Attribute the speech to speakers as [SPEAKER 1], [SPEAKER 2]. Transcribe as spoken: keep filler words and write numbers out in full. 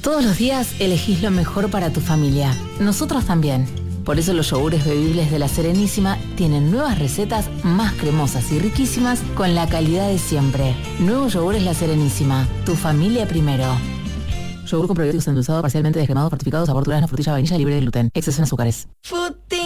[SPEAKER 1] Todos los días elegís lo mejor para tu familia. Nosotros también. Por eso los yogures bebibles de La Serenísima tienen nuevas recetas más cremosas y riquísimas con la calidad de siempre. Nuevos yogures La Serenísima. Tu familia primero. Yogur con probióticos endulzado, parcialmente descremado, fortificado, sabor durazno, frutilla, vainilla, libre de gluten. Exceso en azúcares.